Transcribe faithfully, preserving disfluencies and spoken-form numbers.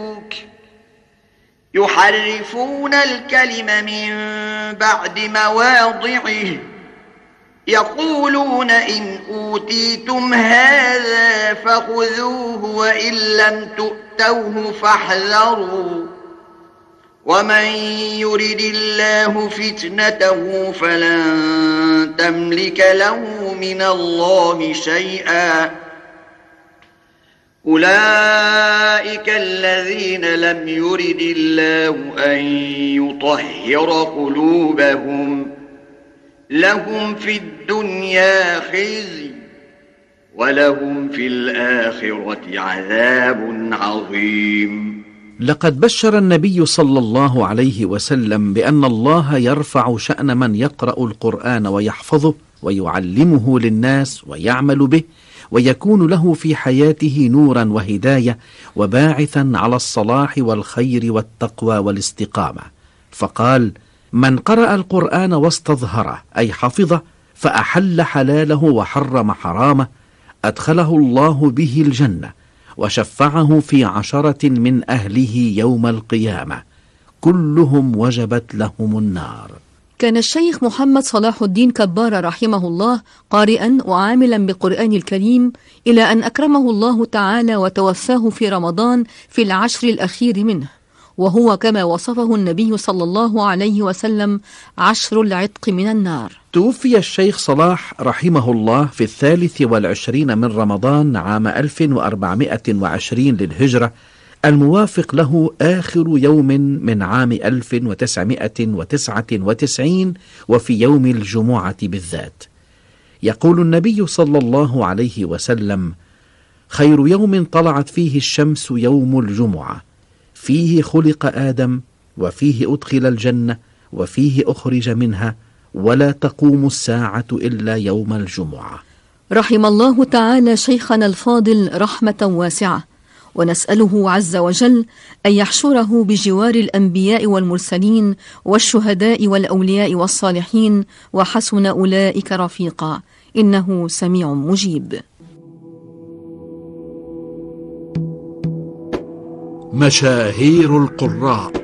يحرفون الكلم من بعد مواضعه يقولون إن أوتيتم هذا فخذوه وإن لم تؤتوه فاحذروا ومن يرد الله فتنته فلن تملك له من الله شيئا أولئك الذين لم يرد الله أن يطهر قلوبهم لهم في الدنيا خزي ولهم في الآخرة عذاب عظيم. لقد بشر النبي صلى الله عليه وسلم بأن الله يرفع شأن من يقرأ القرآن ويحفظه ويعلمه للناس ويعمل به ويكون له في حياته نورا وهداية وباعثا على الصلاح والخير والتقوى والاستقامة، فقال: من قرأ القرآن واستظهره أي حفظه فأحل حلاله وحرم حرامه أدخله الله به الجنة وشفعه في عشرة من أهله يوم القيامة كلهم وجبت لهم النار. كان الشيخ محمد صلاح الدين كبار رحمه الله قارئا وعاملا بالقرآن الكريم إلى أن أكرمه الله تعالى وتوفاه في رمضان في العشر الأخير منه، وهو كما وصفه النبي صلى الله عليه وسلم عشر العتق من النار. توفي الشيخ صلاح رحمه الله في الثالث والعشرين من رمضان عام ألف وأربعمائة وعشرين للهجرة، الموافق له آخر يوم من عام ألف وتسعمائة وتسعة وتسعين وفي يوم الجمعة بالذات. يقول النبي صلى الله عليه وسلم: خير يوم طلعت فيه الشمس يوم الجمعة، فيه خلق آدم وفيه أدخل الجنة وفيه أخرج منها، ولا تقوم الساعة إلا يوم الجمعة. رحم الله تعالى شيخنا الفاضل رحمة واسعة، ونسأله عز وجل أن يحشره بجوار الأنبياء والمرسلين والشهداء والأولياء والصالحين وحسن أولئك رفيقا، إنه سميع مجيب. مشاهير القراء.